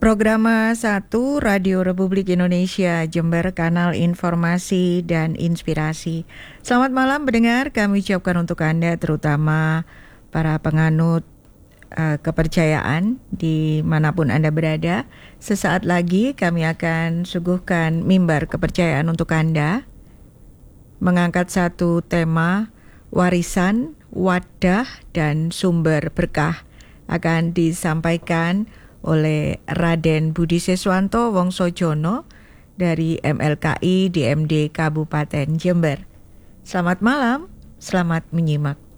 Programa 1 Radio Republik Indonesia Jember, kanal informasi dan inspirasi. Selamat malam pendengar, kami ucapkan untuk Anda terutama para penganut kepercayaan dimanapun Anda berada. Sesaat lagi kami akan suguhkan mimbar kepercayaan untuk Anda, mengangkat satu tema warisan, wadah, dan sumber berkah akan disampaikan oleh Raden Budi Seswanto Wongsojono dari MLKI DMD Kabupaten Jember. Selamat malam, selamat menyimak.